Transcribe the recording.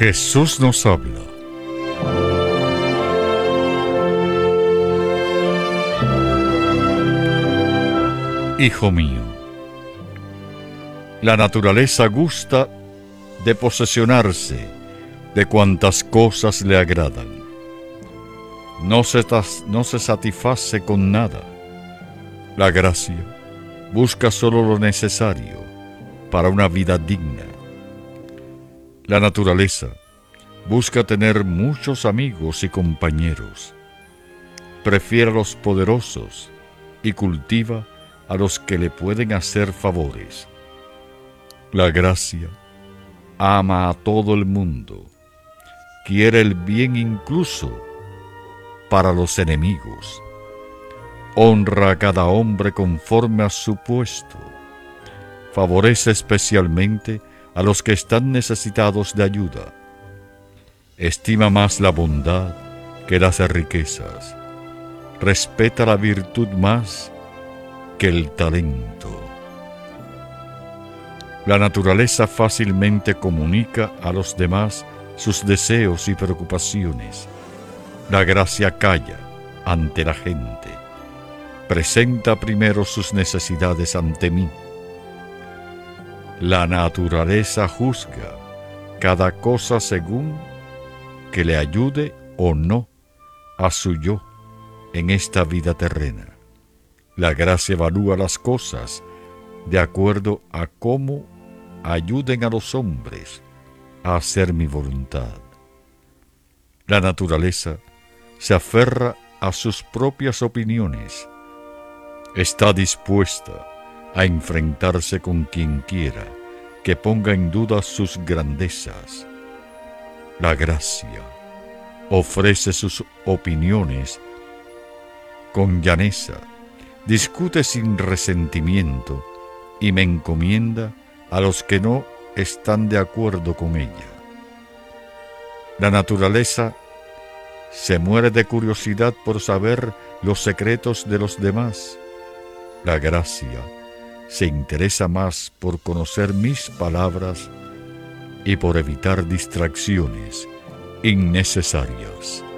Jesús nos habla. Hijo mío, la naturaleza gusta de posesionarse de cuantas cosas le agradan. No se satisface con nada. La gracia busca solo lo necesario para una vida digna. La naturaleza busca tener muchos amigos y compañeros. Prefiere a los poderosos y cultiva a los que le pueden hacer favores. La gracia ama a todo el mundo, quiere el bien incluso para los enemigos, honra a cada hombre conforme a su puesto, favorece especialmente a los que están necesitados de ayuda, estima más la bondad que las riquezas, respeta la virtud más que el talento. La naturaleza fácilmente comunica a los demás sus deseos y preocupaciones. La gracia calla ante la gente. Presenta primero sus necesidades ante mí. La naturaleza juzga cada cosa según que le ayude o no a su yo en esta vida terrena. La gracia evalúa las cosas de acuerdo a cómo ayuden a los hombres a hacer mi voluntad. La naturaleza se aferra a sus propias opiniones. Está dispuesta a enfrentarse con quien quiera que ponga en duda sus grandezas. La gracia ofrece sus opiniones con llaneza, discute sin resentimiento y me encomienda a los que no están de acuerdo con ella. La naturaleza se muere de curiosidad por saber los secretos de los demás. La gracia se interesa más por conocer mis palabras y por evitar distracciones innecesarias.